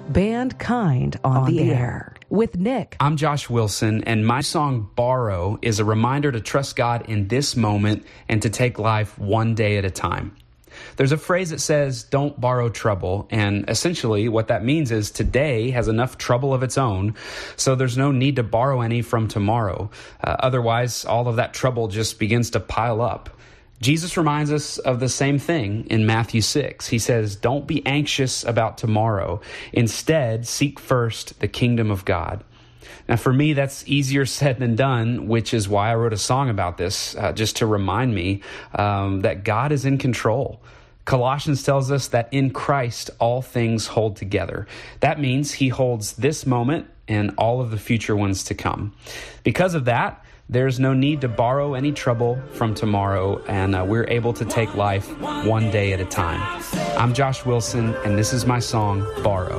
Band Kind on the air with Nick. I'm Josh Wilson, and my song Borrow is a reminder to trust God in this moment and to take life one day at a time. There's a phrase that says, don't borrow trouble, and essentially what that means is today has enough trouble of its own, so there's no need to borrow any from tomorrow. Otherwise, all of that trouble just begins to pile up. Jesus reminds us of the same thing in Matthew 6. He says, don't be anxious about tomorrow. Instead, seek first the kingdom of God. Now, for me, that's easier said than done, which is why I wrote a song about this, just to remind me that God is in control. Colossians tells us that in Christ, all things hold together. That means he holds this moment and all of the future ones to come. Because of that, there's no need to borrow any trouble from tomorrow, and we're able to take life one day at a time. I'm Josh Wilson, and this is my song, Borrow.